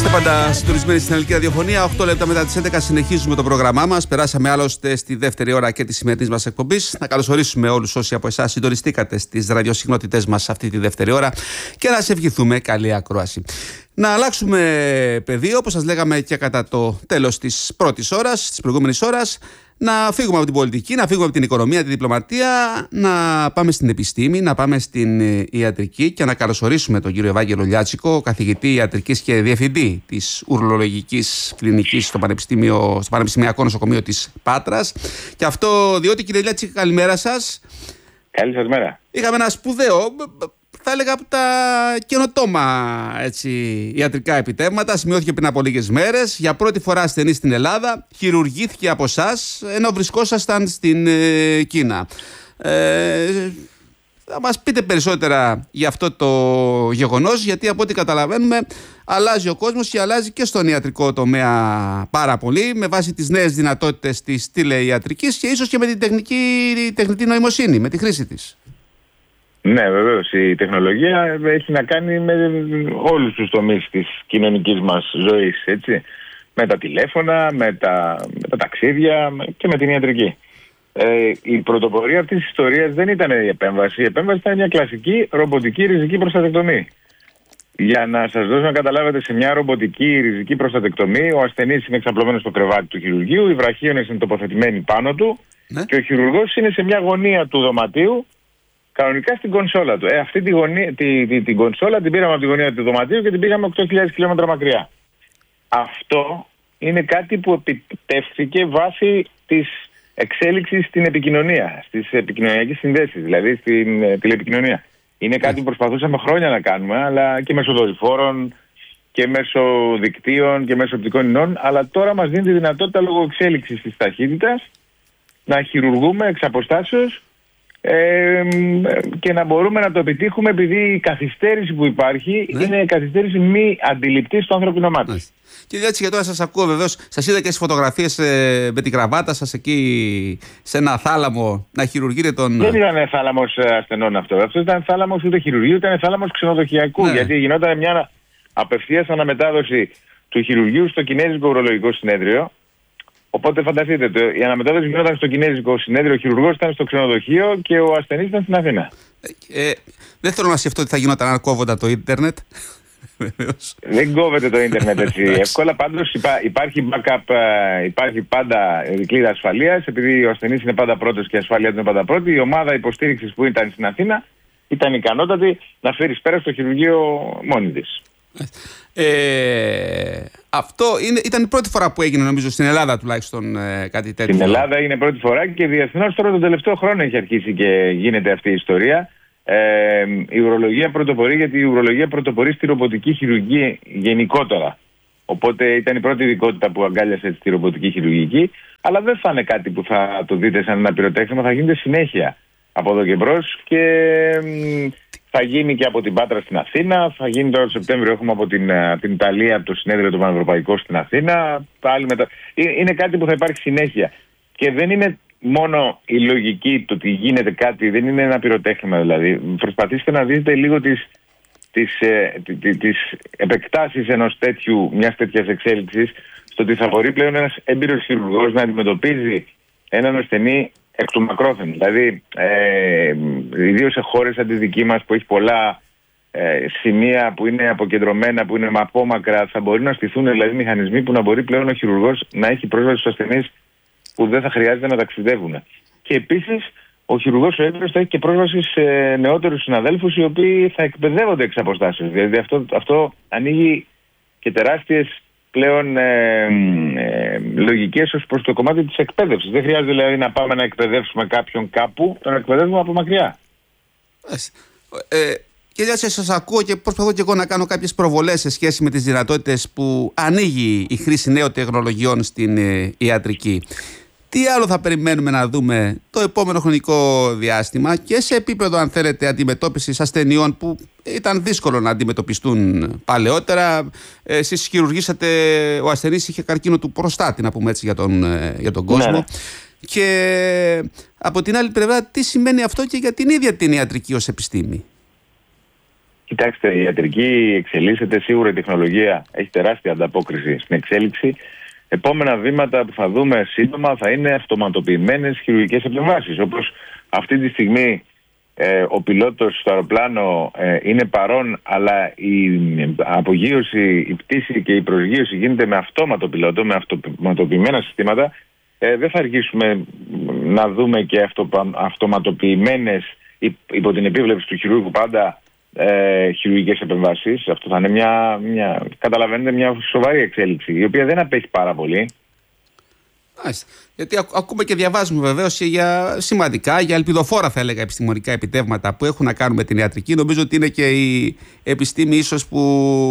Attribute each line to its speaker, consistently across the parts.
Speaker 1: Είστε πάντα συντονισμένοι στην ελληνική ραδιοφωνία. 8 λεπτά μετά τις 11 συνεχίζουμε το πρόγραμμά μας. Περάσαμε άλλωστε στη δεύτερη ώρα και τη σημερινή μας εκπομπής. Να καλωσορίσουμε όλους όσοι από εσάς συντονιστήκατε στις ραδιοσυχνότητές μας αυτή τη δεύτερη ώρα και να σε ευχηθούμε καλή ακρόαση. Να αλλάξουμε πεδίο, όπως σας λέγαμε και κατά το τέλος της πρώτης ώρας, της προηγούμενης ώρας. Να φύγουμε από την πολιτική, να φύγουμε από την οικονομία, τη διπλωματία, να πάμε στην επιστήμη, να πάμε στην ιατρική και να καλωσορίσουμε τον κύριο Ευάγγελο Λιάτσικο, καθηγητή ιατρικής και διευθυντή της ουρολογικής κλινικής στο Πανεπιστημιακό Νοσοκομείο της Πάτρας. Και αυτό διότι, κύριε Λιάτσικο, καλημέρα σας.
Speaker 2: Καλή σας μέρα.
Speaker 1: Είχαμε ένα σπουδαίο, θα έλεγα από τα καινοτόμα ιατρικά επιτεύγματα. Σημειώθηκε πριν από λίγες μέρες. Για πρώτη φορά ασθενή στην Ελλάδα χειρουργήθηκε από εσάς ενώ βρισκόσασταν στην Κίνα. Θα μας πείτε περισσότερα για αυτό το γεγονός, γιατί από ό,τι καταλαβαίνουμε αλλάζει ο κόσμος και αλλάζει και στον ιατρικό τομέα πάρα πολύ, με βάση τις νέες δυνατότητες της τηλεϊατρικής και ίσως και με την τεχνητή νοημοσύνη, με τη χρήση της. Ναι,
Speaker 2: βεβαίως. Η τεχνολογία έχει να κάνει με όλους τους τομείς της κοινωνικής μας ζωής, έτσι. Με τα τηλέφωνα, με τα ταξίδια και με την ιατρική. Η πρωτοπορία αυτής της ιστορίας δεν ήταν η επέμβαση. Η επέμβαση ήταν μια κλασική ρομποτική ριζική προστατεκτομή. Για να σας δώσω να καταλάβετε, σε μια ρομποτική ριζική προστατεκτομή, ο ασθενής είναι εξαπλωμένος στο κρεβάτι του χειρουργείου, οι βραχίονες είναι τοποθετημένοι πάνω του, ναι, και ο χειρουργός είναι σε μια γωνία του δωματίου, κανονικά στην κονσόλα του. Αυτή την κονσόλα την πήραμε από τη γωνία του δωματίου και την πήγαμε 8.000 χιλιόμετρα μακριά. Αυτό είναι κάτι που επιτεύχθηκε βάσει της εξέλιξη στην επικοινωνία, στις επικοινωνιακές συνδέσεις, δηλαδή στην τηλεπικοινωνία. Είναι κάτι που προσπαθούσαμε χρόνια να κάνουμε, αλλά και μέσω δορυφόρων και μέσω δικτύων και μέσω οπτικών ινών, αλλά τώρα μας δίνει τη δυνατότητα λόγω εξέλιξης της ταχύτητας να χειρουργούμε εξ αποστάσεως και να μπορούμε να το επιτύχουμε, επειδή η καθυστέρηση που υπάρχει, ναι, είναι καθυστέρηση μη αντιληπτή στο ανθρώπινο μάτι.
Speaker 1: Και έτσι, για τώρα σας ακούω, βεβαίως, σας είδα και στις φωτογραφίες με την κραβάτα σας εκεί σε ένα θάλαμο να χειρουργείτε τον.
Speaker 2: Δεν ήταν θάλαμος ασθενών αυτό. Αυτό ήταν θάλαμος ούτε χειρουργείου, ήταν θάλαμος ξενοδοχειακού. Ναι. Γιατί γινόταν μια απευθείας αναμετάδοση του χειρουργείου στο Κινέζικο Ουρολογικό Συνέδριο. Οπότε φανταστείτε, η αναμετάδοση γινόταν στο Κινέζικο Συνέδριο, ο χειρουργός ήταν στο ξενοδοχείο και ο ασθενής ήταν στην Αθήνα.
Speaker 1: Δεν θέλω να σκεφτώ ότι θα γινόταν αν κόβονταν το ίντερνετ.
Speaker 2: Δεν κόβεται το ίντερνετ έτσι εύκολα. Πάντως υπάρχει backup, υπάρχει πάντα δικλείδα ασφαλείας. Επειδή ο ασθενής είναι πάντα πρώτος και η ασφάλεια του είναι πάντα πρώτη, η ομάδα υποστήριξης που ήταν στην Αθήνα ήταν ικανότατη να φέρει πέρα στο χειρουργείο μόνη της.
Speaker 1: Αυτό ήταν η πρώτη φορά που έγινε, νομίζω, στην Ελλάδα τουλάχιστον κάτι τέτοιο.
Speaker 2: Στην Ελλάδα είναι πρώτη φορά και διεθνώς τώρα τον τελευταίο χρόνο έχει αρχίσει και γίνεται αυτή η ιστορία. Η ουρολογία πρωτοπορεί, γιατί η ουρολογία πρωτοπορεί στη ρομποτική χειρουργία γενικότερα. Οπότε ήταν η πρώτη ειδικότητα που αγκάλιασε τη ρομποτική χειρουργική. Αλλά δεν θα είναι κάτι που θα το δείτε σαν ένα πυροτέχνημα, θα γίνεται συνέχεια από εδώ και μπρος και θα γίνει και από την Πάτρα στην Αθήνα. Θα γίνει τώρα το Σεπτέμβριο, έχουμε από την Ιταλία, από το συνέδριο του Πανευρωπαϊκού στην Αθήνα. Είναι κάτι που θα υπάρχει συνέχεια. Και δεν είναι μόνο η λογική του ότι γίνεται κάτι, δεν είναι ένα πυροτέχνημα δηλαδή. Προσπαθήστε να δείτε λίγο τις επεκτάσεις μιας τέτοιας εξέλιξης, στο ότι θα μπορεί πλέον ένας έμπειρος χειρουργός να αντιμετωπίζει έναν ασθενή εκ του μακρόθεν. Δηλαδή, ιδίως σε χώρες σαν τη δική μας που έχει πολλά σημεία που είναι αποκεντρωμένα, που είναι απόμακρα, θα μπορεί να στηθούν δηλαδή μηχανισμοί που να μπορεί πλέον ο χειρουργός να έχει πρόσβαση στους ασθενείς που δεν θα χρειάζεται να ταξιδεύουν. Και επίσης, ο χειρουργός ο έμπειρος θα έχει και πρόσβαση σε νεότερους συναδέλφους οι οποίοι θα εκπαιδεύονται εξ αποστάσεως. Δηλαδή αυτό ανοίγει και τεράστιες πλέον λογικές ως προς το κομμάτι της εκπαίδευσης. Δεν χρειάζεται δηλαδή να πάμε να εκπαιδεύσουμε κάποιον κάπου, τον εκπαιδεύουμε από μακριά.
Speaker 1: Κυρία, σας ακούω και προσπαθώ και εγώ να κάνω κάποιες προβολές σε σχέση με τις δυνατότητες που ανοίγει η χρήση νέων τεχνολογιών στην ιατρική. Τι άλλο θα περιμένουμε να δούμε το επόμενο χρονικό διάστημα και σε επίπεδο, αν θέλετε, αντιμετώπισης ασθενειών που ήταν δύσκολο να αντιμετωπιστούν παλαιότερα? Εσείς χειρουργήσατε, ο ασθενής είχε καρκίνο του προστάτη, να πούμε έτσι για τον κόσμο. Ναι. Και από την άλλη πλευρά, τι σημαίνει αυτό και για την ίδια την ιατρική ως επιστήμη?
Speaker 2: Κοιτάξτε, η ιατρική εξελίσσεται, σίγουρα η τεχνολογία έχει τεράστια ανταπόκριση στην εξέλιξη. Επόμενα βήματα που θα δούμε σύντομα θα είναι αυτοματοποιημένες χειρουργικές επεμβάσεις. Όπως αυτή τη στιγμή ο πιλότος στο αεροπλάνο είναι παρόν, αλλά η απογείωση, η πτήση και η προσγείωση γίνεται με αυτόματο πιλότο, με αυτοματοποιημένα συστήματα. Δεν θα αργήσουμε να δούμε και αυτοματοποιημένες, υπό την επίβλεψη του χειρούργου πάντα, χειρουργικές επεμβάσεις. Αυτό θα είναι καταλαβαίνετε, μια σοβαρή εξέλιξη, η οποία δεν απέχει πάρα πολύ.
Speaker 1: Γιατί ακούμε και διαβάζουμε βεβαίως για σημαντικά, για ελπιδοφόρα θα έλεγα επιστημονικά επιτεύγματα που έχουν να κάνουν με την ιατρική. Νομίζω ότι είναι και η επιστήμη ίσως που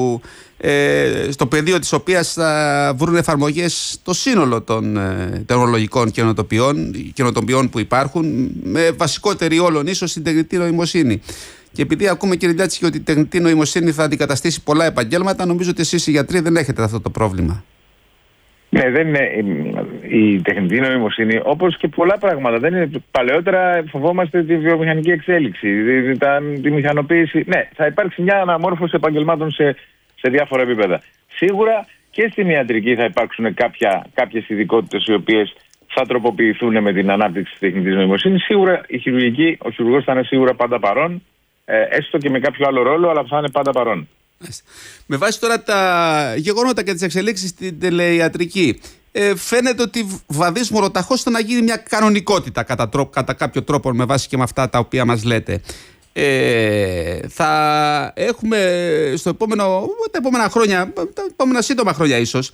Speaker 1: στο πεδίο της οποίας θα βρουν εφαρμογές το σύνολο των τεχνολογικών καινοτομιών που υπάρχουν, με βασικότερη όλων ίσως την τεχνητή νοημοσύνη. Και επειδή ακούμε, κύριε Ντιάτσικη, ότι η τεχνητή νοημοσύνη θα αντικαταστήσει πολλά επαγγέλματα, νομίζω ότι εσείς οι γιατροί δεν έχετε αυτό το πρόβλημα. Ναι,
Speaker 2: δεν είναι η τεχνητή νοημοσύνη, όπως και πολλά πράγματα. Δεν είναι, παλαιότερα φοβόμαστε τη βιομηχανική εξέλιξη, τη μηχανοποίηση. Ναι, θα υπάρξει μια αναμόρφωση επαγγελμάτων σε διάφορα επίπεδα. Σίγουρα και στην ιατρική θα υπάρξουν κάποιες ειδικότητες οι οποίες θα τροποποιηθούν με την ανάπτυξη της τεχνητής νοημοσύνης. Σίγουρα ο χειρουργός θα είναι σίγουρα πάντα παρόν, έστω και με κάποιο άλλο ρόλο, αλλά θα είναι πάντα παρόν.
Speaker 1: Με βάση τώρα τα γεγονότα και τις εξελίξεις στην τηλεϊατρική, φαίνεται ότι βαδίζει μοροταχώς στο να γίνει μια κανονικότητα κατά κάποιο τρόπο, με βάση και με αυτά τα οποία μας λέτε. Θα έχουμε τα επόμενα σύντομα χρόνια ίσως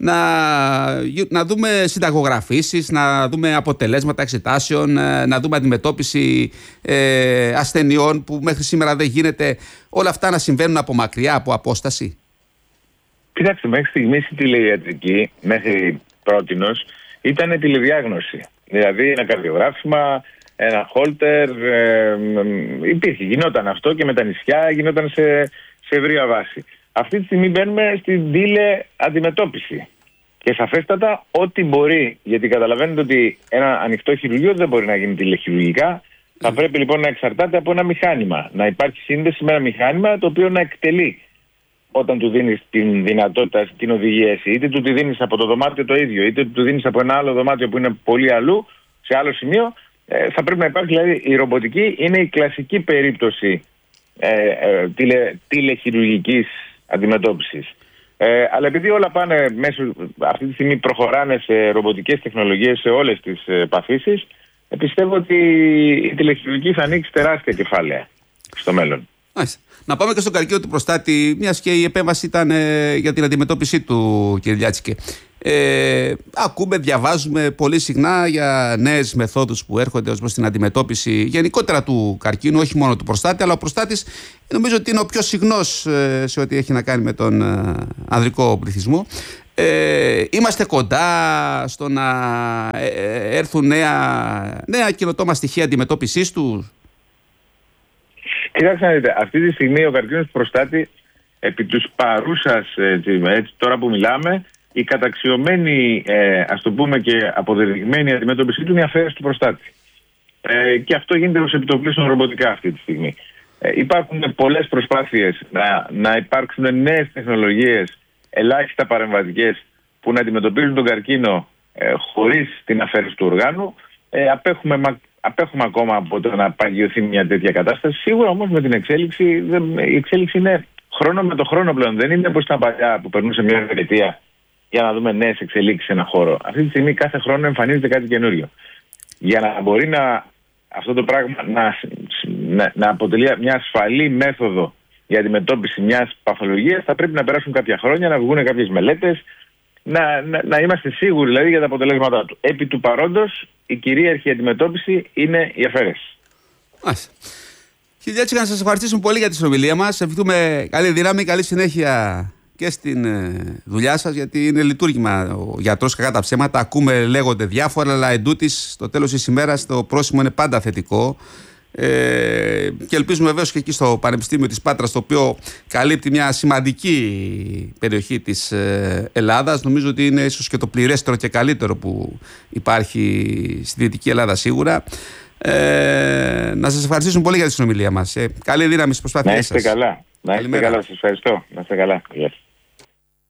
Speaker 1: να δούμε συνταγογραφήσεις, να δούμε αποτελέσματα εξετάσεων, να δούμε αντιμετώπιση ασθενειών που μέχρι σήμερα δεν γίνεται, όλα αυτά να συμβαίνουν από μακριά, από απόσταση.
Speaker 2: Κοιτάξτε, μέχρι στιγμής η τηλεϊατρική, μέχρι πρότινος, ήταν τηλεδιάγνωση. Δηλαδή ένα καρδιογράφημα, ένα χόλτερ, γινόταν αυτό και με τα νησιά γινόταν σε ευρεία βάση. Αυτή τη στιγμή μπαίνουμε στην τηλεαντιμετώπιση. Και σαφέστατα ό,τι μπορεί, γιατί καταλαβαίνετε ότι ένα ανοιχτό χειρουργείο δεν μπορεί να γίνει τηλεχειρουργικά. Θα πρέπει λοιπόν να εξαρτάται από ένα μηχάνημα. Να υπάρχει σύνδεση με ένα μηχάνημα το οποίο να εκτελεί όταν του δίνεις την δυνατότητα, την οδηγία, είτε του τη δίνεις από το δωμάτιο το ίδιο, είτε του δίνεις από ένα άλλο δωμάτιο που είναι πολύ αλλού, σε άλλο σημείο. Θα πρέπει να υπάρχει, δηλαδή η ρομποτική είναι η κλασική περίπτωση τηλεχειρουργικής αντιμετώπισης. Αλλά επειδή όλα πάνε αυτή τη στιγμή προχωράνε σε ρομποτικές τεχνολογίες σε όλες τις παθήσεις, πιστεύω ότι η τηλεχειρουργική θα ανοίξει τεράστια κεφάλαια στο μέλλον.
Speaker 1: Να πάμε και στον καρκίνο του προστάτη, μιας και η επέμβαση ήταν για την αντιμετώπιση του, κύριε Ντιάτσικε. Ακούμε, διαβάζουμε πολύ συχνά για νέες μεθόδους που έρχονται ως προς την αντιμετώπιση γενικότερα του καρκίνου, όχι μόνο του προστάτη, αλλά ο προστάτης νομίζω ότι είναι ο πιο συχνός σε ό,τι έχει να κάνει με τον ανδρικό πληθυσμό. Είμαστε κοντά στο να έρθουν νέα καινοτόμα στοιχεία αντιμετώπισης του.
Speaker 2: Κοιτάξτε να δείτε, αυτή τη στιγμή ο καρκίνος του προστάτη, επί τους παρούσας, τώρα που μιλάμε, η καταξιωμένη, ας το πούμε και αποδεδειγμένη αντιμετώπιση του είναι η αφαίρεση του προστάτη. Και αυτό γίνεται ως επιτοπλίστων ρομποτικά αυτή τη στιγμή. Υπάρχουν πολλές προσπάθειες να υπάρξουν νέες τεχνολογίες, ελάχιστα παρεμβατικές, που να αντιμετωπίζουν τον καρκίνο χωρίς την αφαίρεση του οργάνου. Απέχουμε ακόμα από το να παγιωθεί μια τέτοια κατάσταση. Σίγουρα όμως με την εξέλιξη, η εξέλιξη είναι χρόνο με το χρόνο πλέον. Δεν είναι όπως τα παλιά που περνούσε μια δεκαετία για να δούμε νέες εξελίξεις σε ένα χώρο. Αυτή τη στιγμή κάθε χρόνο εμφανίζεται κάτι καινούριο. Για να μπορεί αυτό το πράγμα να αποτελεί μια ασφαλή μέθοδο για αντιμετώπιση μιας παθολογίας, θα πρέπει να περάσουν κάποια χρόνια, να βγουν κάποιες μελέτες, να είμαστε σίγουροι δηλαδή για τα αποτελέσματά του. Επί του παρόντος, η κυρίαρχη αντιμετώπιση είναι η αφαίρεση.
Speaker 1: Κύριε Ντιάτσικα, να σας ευχαριστήσουμε πολύ για τη συνομιλία μας. Ευχηθούμε καλή δύναμη, καλή συνέχεια και στην δουλειά σας, γιατί είναι λειτουργήμα ο γιατρός, κακά τα ψέματα. Ακούμε, λέγονται διάφορα, αλλά εντούτοις στο τέλος της ημέρας το πρόσημο είναι πάντα θετικό. Και ελπίζουμε βεβαίως και εκεί στο Πανεπιστήμιο της Πάτρας, το οποίο καλύπτει μια σημαντική περιοχή της Ελλάδας. Νομίζω ότι είναι ίσως και το πληρέστερο και καλύτερο που υπάρχει στη Δυτική Ελλάδα σίγουρα. Να σας ευχαριστήσουμε πολύ για τη συνομιλία μας. Καλή δύναμη στις προσπάθειές σας.
Speaker 2: Να είστε καλά. Να είστε καλά, σας ευχαριστώ. Να είστε καλά.